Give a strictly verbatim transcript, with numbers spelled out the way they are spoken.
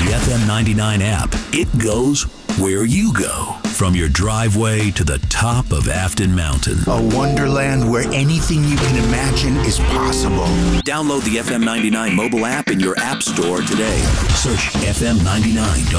The F M ninety-nine app. It goes where you go. From your driveway to the top of Afton Mountain. A wonderland where anything you can imagine is possible. Download the F M ninety-nine mobile app in your app store today. Search F M ninety-nine.